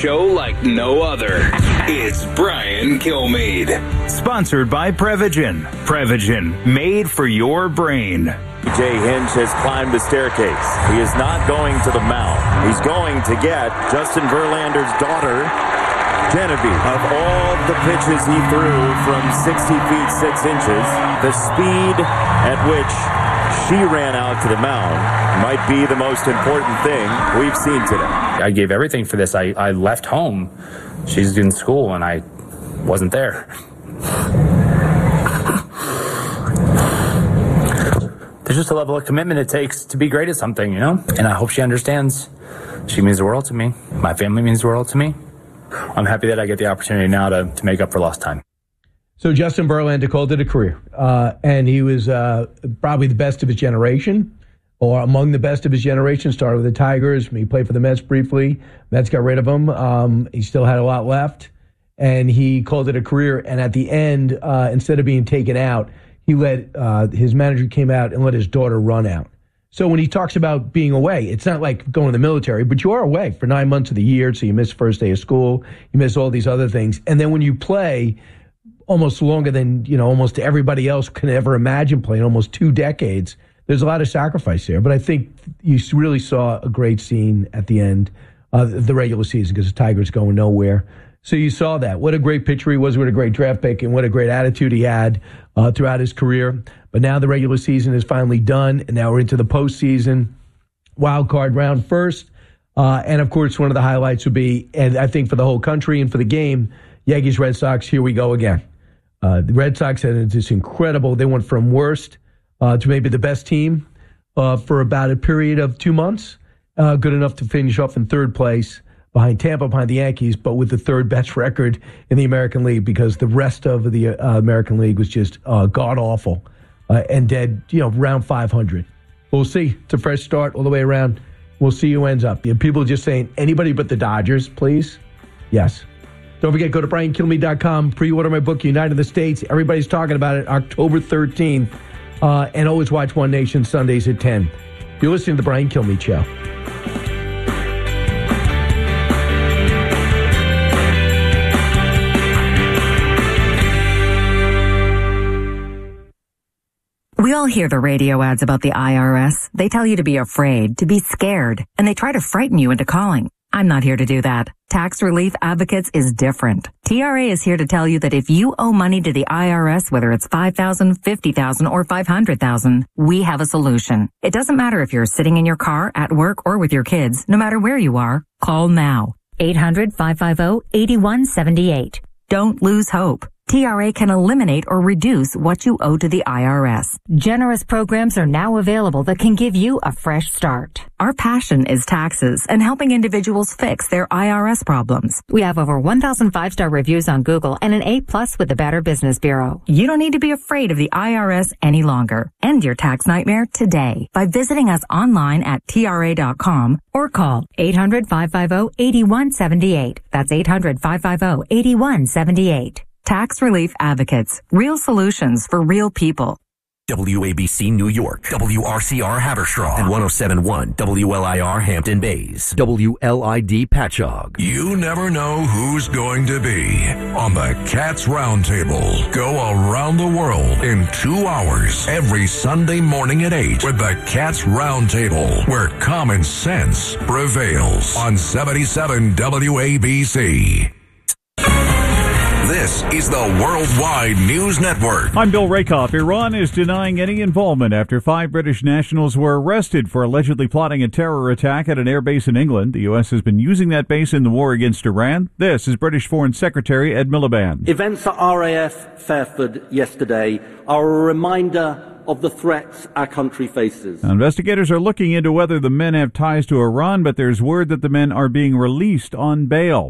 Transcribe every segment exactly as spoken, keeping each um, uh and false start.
show like no other. It's Brian Kilmeade. Sponsored by Prevagen. Prevagen, made for your brain. Jay Hinch has climbed the staircase. He is not going to the mound. He's going to get Justin Verlander's daughter, Genevieve. Of all the pitches he threw from sixty feet, six inches, the speed at which she ran out to the mound might be the most important thing we've seen today. I gave everything for this. I, I left home. She's in school, and I wasn't there. There's just a level of commitment it takes to be great at something, you know? And I hope she understands. She means the world to me. My family means the world to me. I'm happy that I get the opportunity now to, to make up for lost time. So Justin Verlander called it a career, uh, and he was uh, probably the best of his generation, or among the best of his generation. Started with the Tigers. He played for the Mets briefly. Mets got rid of him. Um, he still had a lot left, and he called it a career. And at the end, uh, instead of being taken out, he let uh, his manager came out and let his daughter run out. So when he talks about being away, it's not like going to the military, but you are away for nine months of the year. So you miss the first day of school, you miss all these other things, and then when you play almost longer than, you know, almost everybody else can ever imagine playing, almost two decades, there's a lot of sacrifice there. But I think you really saw a great scene at the end of the regular season because the Tigers going nowhere. So you saw that. What a great pitcher he was, what a great draft pick, and what a great attitude he had uh, throughout his career. But now the regular season is finally done, and now we're into the postseason. Wild card round first. Uh, and, of course, one of the highlights would be, and I think for the whole country and for the game, Yankees, Red Sox, here we go again. Uh, the Red Sox had this incredible, they went from worst uh, to maybe the best team uh, for about a period of two months. Uh, good enough to finish off in third place behind Tampa, behind the Yankees, but with the third best record in the American League because the rest of the uh, American League was just uh, god-awful uh, and dead, you know, round five hundred. We'll see. It's a fresh start all the way around. We'll see who ends up. You know, people just saying, anybody but the Dodgers, please? Yes. Don't forget, go to brian kilmeade dot com, pre-order my book, United the States. Everybody's talking about it, October thirteenth. Uh, and always watch One Nation Sundays at ten. You're listening to The Brian Kilmeade Show. We all hear the radio ads about the I R S. They tell you to be afraid, to be scared, and they try to frighten you into calling. I'm not here to do that. Tax Relief Advocates is different. T R A is here to tell you that if you owe money to the I R S, whether it's five thousand dollars, fifty thousand dollars, or five hundred thousand dollars, we have a solution. It doesn't matter if you're sitting in your car, at work, or with your kids. No matter where you are, call now. eight hundred, five five zero, eight one seven eight. Don't lose hope. T R A can eliminate or reduce what you owe to the I R S. Generous programs are now available that can give you a fresh start. Our passion is taxes and helping individuals fix their I R S problems. We have over one thousand five-star reviews on Google and an A plus with the Better Business Bureau. You don't need to be afraid of the I R S any longer. End your tax nightmare today by visiting us online at T R A dot com or call eight hundred, five five zero, eight one seven eight. That's eight hundred, five five zero, eight one seven eight. Tax Relief Advocates. Real solutions for real people. W A B C New York, W R C R Haverstraw, and one oh seven point one W L I R Hampton Bays, W L I D Patchogue. You never know who's going to be on the Cats Roundtable. Go around the world in two hours every Sunday morning at eight with the Cats Roundtable, where common sense prevails on seventy-seven W A B C. This is the Worldwide News Network. I'm Bill Rakoff. Iran is denying any involvement after five British nationals were arrested for allegedly plotting a terror attack at an air base in England. The U S has been using that base in the war against Iran. This is British Foreign Secretary Ed Miliband. Events at R A F Fairford yesterday are a reminder of the threats our country faces. Now, investigators are looking into whether the men have ties to Iran, but there's word that the men are being released on bail.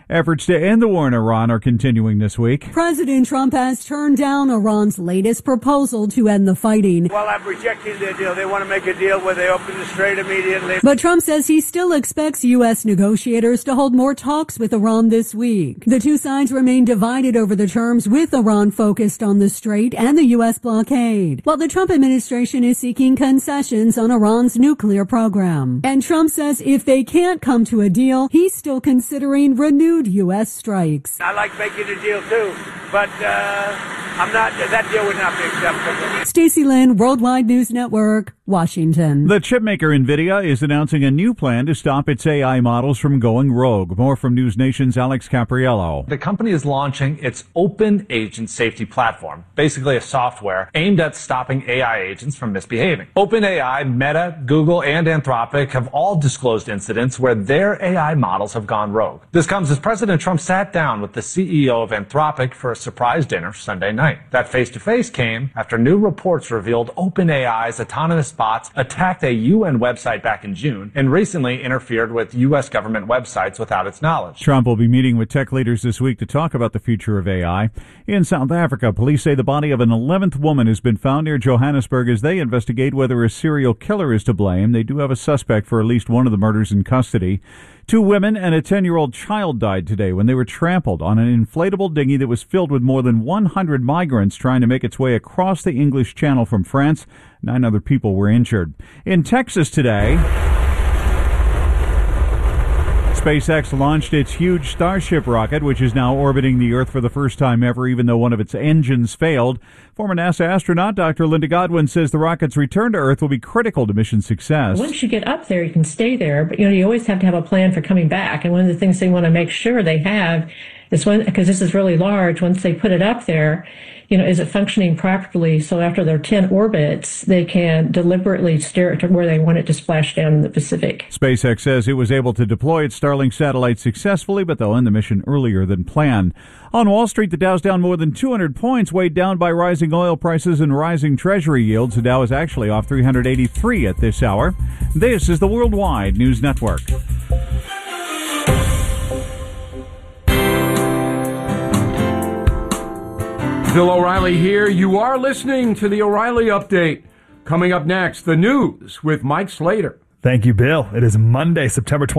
Efforts to end the war in Iran are continuing this week. President Trump has turned down Iran's latest proposal to end the fighting. Well, I'm rejecting their deal. They want to make a deal where they open the strait immediately. But Trump says he still expects U S negotiators to hold more talks with Iran this week. The two sides remain divided over the terms, with Iran focused on the strait and the U S blockade, while the Trump administration is seeking concessions on Iran's nuclear program. And Trump says if they can't come to a deal, he's still considering renewed U S strikes. I like making a deal too, but uh, I'm not. That deal would not be acceptable. Stacey Lynn, Worldwide News Network, Washington. The chipmaker NVIDIA is announcing a new plan to stop its A I models from going rogue. More from News Nation's Alex Capriello. The company is launching its Open Agent Safety Platform, basically a software aimed at stopping A I agents from misbehaving. OpenAI, Meta, Google, and Anthropic have all disclosed incidents where their A I models have gone rogue. This comes as President Trump sat down with the C E O of Anthropic for a surprise dinner Sunday night. That face-to-face came after new reports revealed OpenAI's autonomous bots attacked a U N website back in June and recently interfered with U S government websites without its knowledge. Trump will be meeting with tech leaders this week to talk about the future of A I. In South Africa, police say the body of an eleventh woman has been found near Johannesburg as they investigate whether a serial killer is to blame. They do have a suspect for at least one of the murders in custody. Two women and a ten-year-old child died today when they were trampled on an inflatable dinghy that was filled with more than one hundred migrants trying to make its way across the English Channel from France. Nine other people were injured. In Texas today, SpaceX launched its huge Starship rocket, which is now orbiting the Earth for the first time ever, even though one of its engines failed. Former NASA astronaut Doctor Linda Godwin says the rocket's return to Earth will be critical to mission success. Once you get up there, you can stay there, but you know you always have to have a plan for coming back. And one of the things they want to make sure they have is when, because this is really large, once they put it up there, you know, is it functioning properly? So after their ten orbits, they can deliberately steer it to where they want it to splash down in the Pacific. SpaceX says it was able to deploy its Starlink satellite successfully, but they'll end the mission earlier than planned. On Wall Street, the Dow's down more than two hundred points, weighed down by rising oil prices and rising Treasury yields. The Dow is actually off three hundred eighty-three at this hour. This is the Worldwide News Network. Bill O'Reilly here. You are listening to the O'Reilly Update. Coming up next, the news with Mike Slater. Thank you, Bill. It is Monday, September twentieth.